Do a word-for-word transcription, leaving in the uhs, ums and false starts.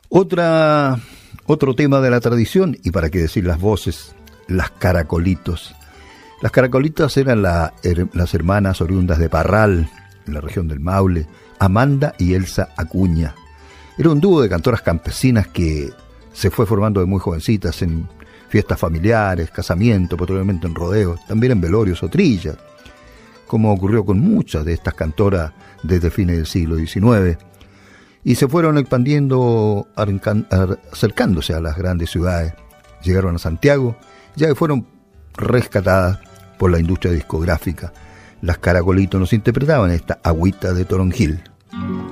Otra, otro tema de la tradición, y para qué decir las voces, las Caracolitos. Las Caracolitos eran la, her, las hermanas oriundas de Parral, en la región del Maule, Amanda y Elsa Acuña. Era un dúo de cantoras campesinas que se fue formando de muy jovencitas en fiestas familiares, casamientos, posteriormente en rodeos, también en velorios o trillas, como ocurrió con muchas de estas cantoras desde fines del siglo diecinueve, y se fueron expandiendo, acercándose a las grandes ciudades. Llegaron a Santiago, ya que fueron rescatadas por la industria discográfica. Las Caracolitos nos interpretaban esta Agüita de Toronjil.